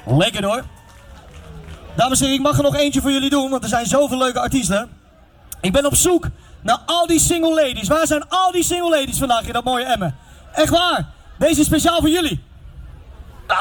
Lekker hoor. Dames en heren, ik mag er nog eentje voor jullie doen, want er zijn zoveel leuke artiesten. Ik ben op zoek naar al die single ladies. Waar zijn al die single ladies vandaag in dat mooie Emmen? Echt waar, deze is speciaal voor jullie.